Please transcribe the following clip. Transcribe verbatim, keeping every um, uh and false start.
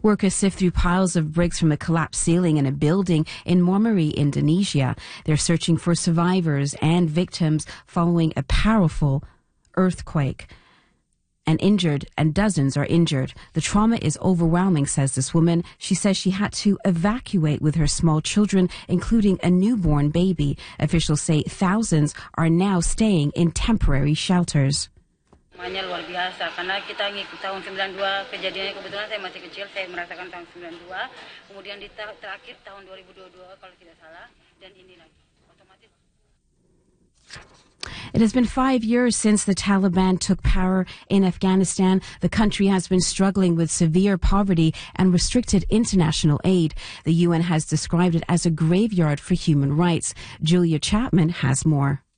Workers sift through piles of bricks from a collapsed ceiling in a building in Momori, Indonesia. They're searching for survivors and victims following a powerful earthquake. And injured, and dozens are injured. The trauma is overwhelming, says this woman. She says she had to evacuate with her small children, including a newborn baby. Officials say thousands are now staying in temporary shelters. Semuanya luar biasa karena kita ngikut tahun sembilan puluh dua kejadiannya, kebetulan saya masih kecil, saya merasakan tahun sembilan puluh dua, kemudian di terakhir tahun dua ribu dua puluh dua kalau tidak salah, dan ini lagi otomatis. It has been five years since the Taliban took power in Afghanistan. The country has been struggling with severe poverty and restricted international aid. The U N has described it as a graveyard for human rights. Julia Chapman has more.